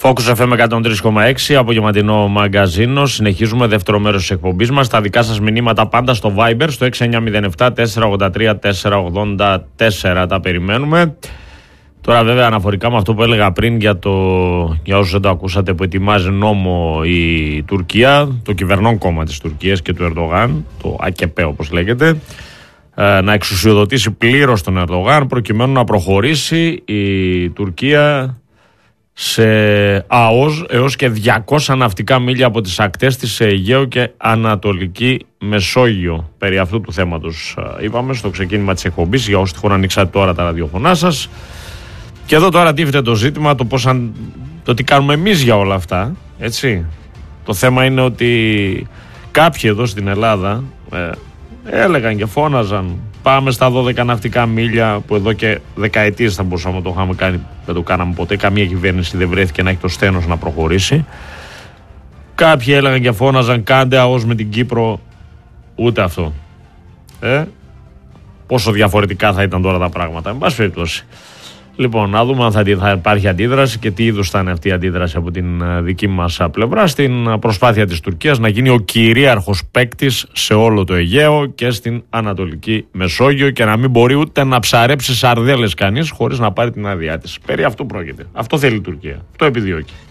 Focus FM 103,6, απογευματινό μαγκαζίνο. Συνεχίζουμε δεύτερο μέρος της εκπομπής μας. Τα δικά σας μηνύματα πάντα στο Viber, στο 6907-483-484. Τα περιμένουμε. Τώρα βέβαια αναφορικά με αυτό που έλεγα πριν για όσους δεν το ακούσατε, που ετοιμάζει νόμο η Τουρκία, το κυβερνών κόμμα της Τουρκίας και του Ερντογάν, το ΑΚΕΠ όπως λέγεται, να εξουσιοδοτήσει πλήρως τον Ερντογάν προκειμένου να προχωρήσει η Τουρκία σε ΑΟΣ έως και 200 ναυτικά μίλια από τις ακτές της σε Αιγαίο και Ανατολική Μεσόγειο. Περί αυτού του θέματος είπαμε στο ξεκίνημα της εκπομπής, για όσοι τυχόν ανοίξατε τώρα τα ραδιοφωνά σας. Και εδώ τώρα τίθεται το ζήτημα, το τι κάνουμε εμείς για όλα αυτά, έτσι. Το θέμα είναι ότι κάποιοι εδώ στην Ελλάδα έλεγαν και φώναζαν πάμε στα 12 ναυτικά μίλια, που εδώ και δεκαετίες θα μπορούσαμε να το είχαμε κάνει, δεν το κάναμε ποτέ. Καμία κυβέρνηση δεν βρέθηκε να έχει το σθένος να προχωρήσει. Κάποιοι έλεγαν και φώναζαν κάντε ΑΟΣ με την Κύπρο, ούτε αυτό. Πόσο διαφορετικά θα ήταν τώρα τα πράγματα, εν πάση περιπτώσει. Λοιπόν, να δούμε αν θα υπάρχει αντίδραση και τι είδους θα είναι αυτή η αντίδραση από την δική μας πλευρά στην προσπάθεια της Τουρκίας να γίνει ο κυρίαρχος παίκτης σε όλο το Αιγαίο και στην Ανατολική Μεσόγειο και να μην μπορεί ούτε να ψαρέψει σαρδέλες κανείς χωρίς να πάρει την άδειά της. Περί αυτού πρόκειται. Αυτό θέλει η Τουρκία. Αυτό επιδιώκει.